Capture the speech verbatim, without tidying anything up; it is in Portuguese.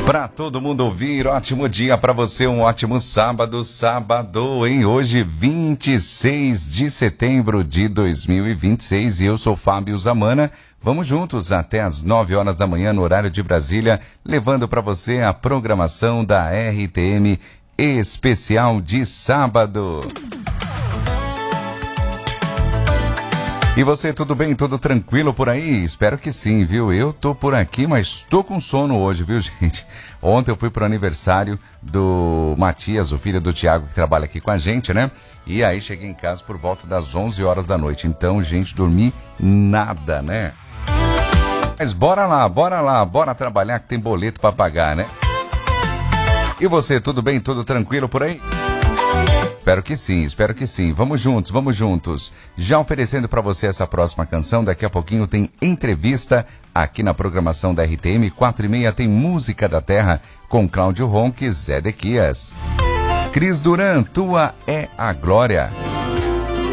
Para todo mundo ouvir, ótimo dia para você, um ótimo sábado, sábado, hein? Hoje, vinte e seis de setembro de dois mil e vinte e seis, e eu sou Fábio Zamana. Vamos juntos até as nove horas da manhã no horário de Brasília, levando para você a programação da R T M especial de sábado. E você, tudo bem? Tudo tranquilo por aí? Espero que sim, viu? Eu tô por aqui, mas tô com sono hoje, viu, gente? Ontem eu fui pro aniversário do Matias, o filho do Tiago, que trabalha aqui com a gente, né? E aí cheguei em casa por volta das onze horas da noite. Então, gente, dormi nada, né? Mas bora lá, bora lá, bora trabalhar que tem boleto pra pagar, né? E você, tudo bem? Tudo tranquilo por aí? Espero que sim, espero que sim. Vamos juntos, vamos juntos. Já oferecendo para você essa próxima canção, daqui a pouquinho tem entrevista aqui na programação da R T M. Quatro e meia tem Música da Terra com Cláudio Ronques, Zé Dequias. Cris Duran, Tua é a Glória.